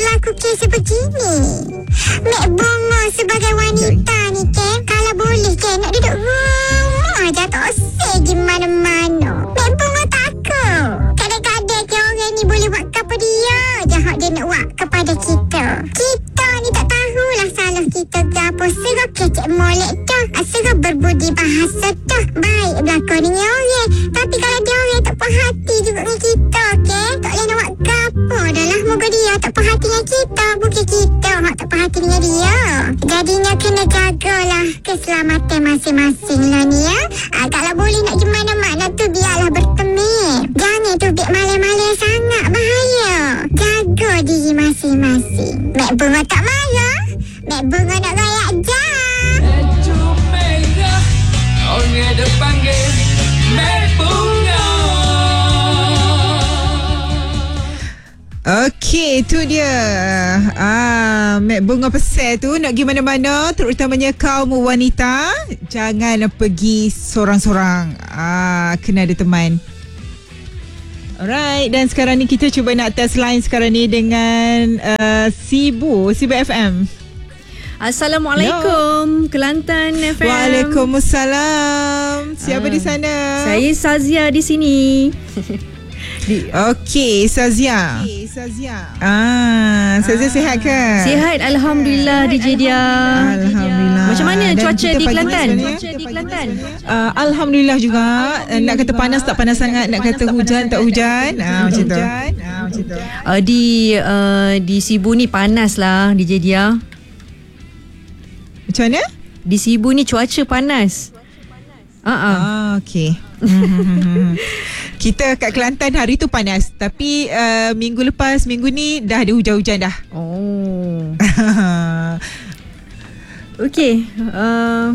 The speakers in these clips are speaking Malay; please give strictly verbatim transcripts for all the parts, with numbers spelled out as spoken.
berlaku kes sebegini? Mek Bongo sebagai wanita ni, Ken, kalau boleh, Ken, nak duduk rumah je, tak usah pergi mana-mana. Mek Bongo takut. Kadang-kadang ke orang ni boleh buat apa dia je hak dia nak buat kepada kita. Kita ni tak tahulah salah kita ke apa. Serah kecek molek tu, serah berbudi bahasa tu. Baik berlakon dengan orang, tapi kalau dia orang tak puas hati juga dengan kita, Ken, tak boleh nak buat ke apa dah lah. Moga dia tak puas hati dengan kita, bukan kita hak tak puas hati dengan dia. Jadinya kena jagalah keselamatan masing-masing lah ni, ya. Ah, kalau boleh nak pergi mana-mana tu biarlah berteman. Jangan tu biar malam-malam sangat bahaya. Jaga diri masing-masing. Mek Bunga tak marah. Mek Bunga nak rayak jam. Baju merah, orang dia panggil Mek Bunga. Okey, tu dia. Ah, Mek Bunga pesan tu nak pergi mana-mana, terutamanya kaum wanita, jangan pergi sorang-sorang. Ah, kena ada teman. Alright, dan sekarang ni kita cuba nak test line sekarang ni dengan uh, Sibu, Sibu F M. Assalamualaikum, Kelantan F M. Waalaikumsalam. Siapa uh, di sana? Saya Sazia di sini. Di, Okey, Sazia. Okey, Sazia. Ah, Sazia ah. sihat ke? Sihat, alhamdulillah D J dia. Alhamdulillah. Macam mana dan cuaca di Kelantan? Cuaca di Kelantan. Uh, alhamdulillah juga. Alhamdulillah nak kata panas tak panas sangat, nak kata hujan tak hujan. Ah, macam tu. Ah, macam tu. Uh, di uh, di Sibu ni panas lah D J dia. Macam mana? Di Sibu ni cuaca panas. Ah, uh-uh. ah okey. Kita kat Kelantan hari tu panas, tapi uh, minggu lepas, minggu ni dah ada hujan-hujan dah. Oh. Okey. Uh,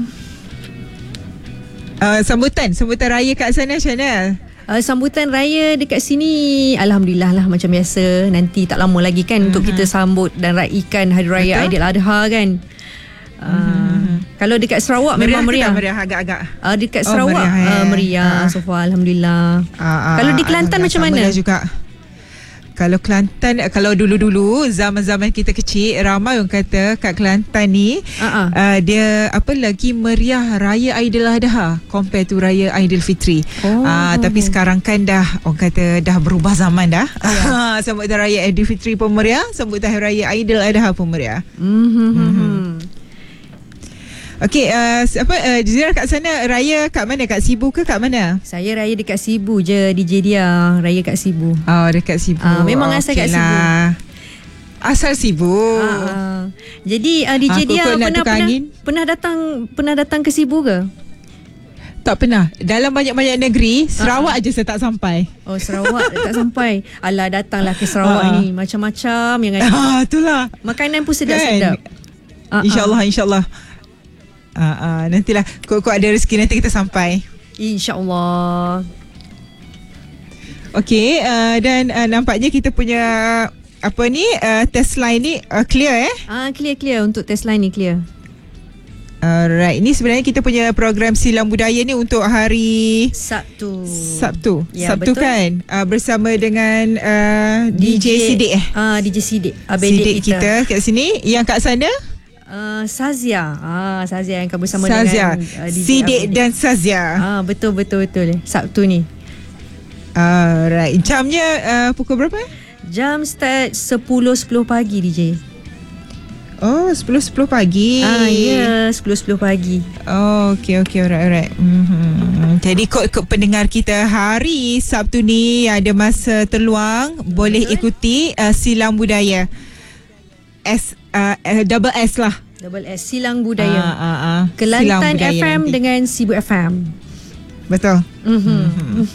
uh, sambutan, sambutan raya kat sana macam mana? Uh, sambutan raya dekat sini alhamdulillah lah macam biasa. Nanti tak lama lagi kan uh-huh. untuk kita sambut dan raikan Hari Raya Aidiladha kan. Uh, uh-huh. Kalau dekat Sarawak meriah memang meriah. Meriah agak-agak. Uh, dekat oh, Sarawak meriah, uh, meriah. Uh. so far alhamdulillah. Uh, uh, kalau di Kelantan macam mana? Juga. Kalau Kelantan, kalau dulu-dulu zaman-zaman kita kecil, ramai orang kata kat Kelantan ni uh-uh. uh, dia apa lagi meriah Raya Aidiladha compare to Raya Aidilfitri. Oh. Uh, tapi sekarang kan dah orang kata dah berubah zaman dah. Yeah. Sambutan Raya Aidilfitri pun meriah, sambutan Raya Aidiladha pun meriah. Mm-hmm. Mm-hmm. Okey, uh, apa uh, Jazira kat sana raya kat mana? Kat Sibu ke kat mana? Saya raya dekat Sibu je, D J dia. Raya kat Sibu. Oh, dekat Sibu. Uh, memang oh, asal okay kat Sibu. Lah. Asal Sibu. Uh, uh. Jadi uh, D J dia pernah pernah, pernah datang pernah datang ke Sibu ke? Tak pernah. Dalam banyak-banyak negeri, Sarawak uh-huh. aja saya tak sampai. Oh, Sarawak tak sampai. Alah, datanglah ke Sarawak uh-huh. ni. Macam-macam yang ada. Ah, itulah. Makanan pun sedap-sedap. Kan? Uh-huh. InsyaAllah, insyaAllah. Uh, uh, nantilah kok-kok ada rezeki nanti kita sampai, InsyaAllah. Okey, uh, dan uh, nampaknya kita punya apa ni uh, test line ni uh, clear eh? Ah, clear clear untuk test line ni clear. Alright, ini sebenarnya kita punya program Silang Budaya ni untuk hari Sabtu. Sabtu. Ya, Sabtu betul. Kan? Uh, bersama dengan uh, D J, D J Sidik eh? Ah, D J Sidik. Sidik kita. kita kat sini. Yang kat sana? Uh, Sazia. Ah, Sazia yang akan bersama Sazia. dengan uh, D J Sidik Abedi. dan Sazia. Ah, betul betul betul. Sabtu ni. Alright. Jamnya uh, pukul berapa? Jam start sepuluh sepuluh pagi D J. Oh, sepuluh sepuluh pagi. Ah, ya, yeah, sepuluh sepuluh pagi. Oh, okey okey alright alright. Mm-hmm. Jadi kod-kod pendengar kita hari Sabtu ni ada masa terluang, betul. Boleh ikuti uh, Silang Budaya. S uh, uh, double S lah. Double S Silang Budaya. Uh, uh, uh. Kelantan Budaya F M nanti. dengan Sibu F M. Betul. Mm-hmm. Mm-hmm.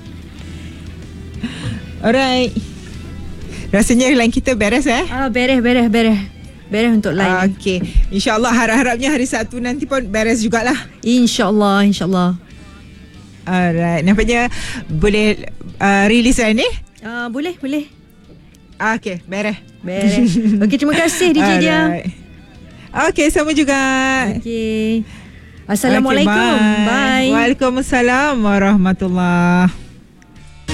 Alright. Rasanya line kita beres eh? Ah, beres beres beres. Beres untuk line. Uh, Okey. InsyaAllah harap-harapnya hari Sabtu nanti pun beres jugalah. InsyaAllah, insyaAllah. Alright. Nampaknya boleh uh, release line ni? Uh, boleh, boleh. Ah, Okey, beres. Beres. Okey, terima kasih D J dia. Okey, sama juga. Okey. Assalamualaikum. Okay, bye. Bye. Waalaikumsalam warahmatullahi.